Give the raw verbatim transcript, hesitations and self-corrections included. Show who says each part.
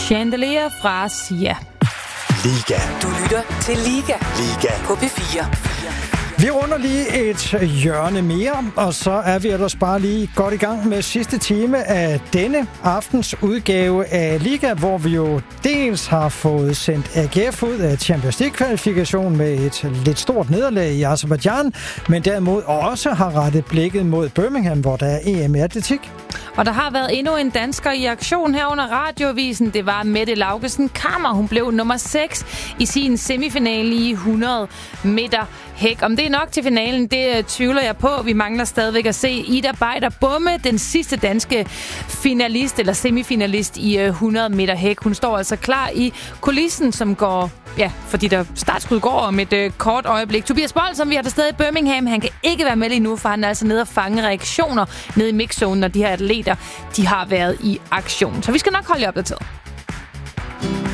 Speaker 1: Chandelier fra Sia.
Speaker 2: Liga.
Speaker 3: Du lytter til Liga.
Speaker 2: Liga.
Speaker 3: På P fire.
Speaker 4: Vi runder lige et hjørne mere, og så er vi ellers bare lige godt i gang med sidste time af denne aftens udgave af Liga, hvor vi jo dels har fået sendt A G F ud af Champions League-kvalifikation med et lidt stort nederlag i Aserbajdsjan, men derimod også har rettet blikket mod Birmingham, hvor der er E M i atletik.
Speaker 1: Og der har været endnu en dansker i aktion her under radioavisen. Det var Mette Laugesen Kammer. Hun blev nummer seks i sin semifinale i hundrede meter hæk. Om det er nok til finalen, det tvivler jeg på. Vi mangler stadigvæk at se Ida Beider Bumme, den sidste danske finalist eller semifinalist i hundrede meter hæk. Hun står altså klar i kulissen, som går, ja, fordi der startskud går om et øh, kort øjeblik. Tobias Bold, som vi har der stadig i Birmingham, han kan ikke være med lige nu, for han er altså nede og fange reaktioner nede i mixzonen, når de her atleter, de har været i aktion. Så vi skal nok holde jer opdateret.